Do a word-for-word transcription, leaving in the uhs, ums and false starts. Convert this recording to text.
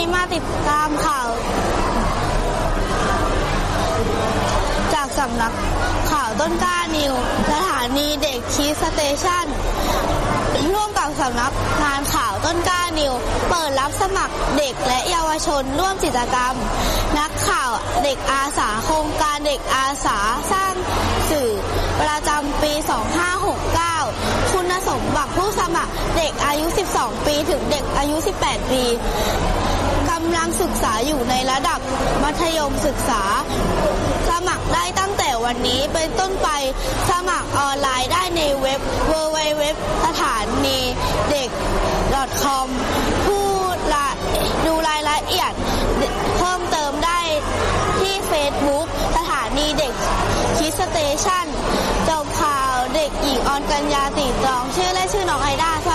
มาติดตามข่าวจากสำนักข่าวต้นกล้านิวสถานีเด็กคิดสเตชันร่วมกับสำนักงานข่าวต้นกล้านิวเปิดรับสมัครเด็กและเยาวชนร่วมกิจกรรมนักข่าวเด็กอาสาโครงการเด็กอาสาสร้างสื่อประจำปี สองพันห้าร้อยหกสิบเก้า คุณสมบัติผู้สมัครเด็กอายุ สิบสอง ปีถึงเด็กอายุ สิบแปด ปีกำลังศึกษาอยู่ในระดับมัธยมศึกษาสมัครได้ตั้งแต่วันนี้เป็นต้นไปสมัครออนไลน์ได้ในเว็บ ดับเบิลยู ดับเบิลยู ดับเบิลยู ดอท สถานีเด็ก ดอท คอม ผู้ดูรายละเอียดเพิ่มเติมได้ที่ Facebook สถานีเด็กคิดสเตชันจบข่าวเด็กหญิงออนกัญญาตีตรองชื่อเล่นชื่อน้องไอด้า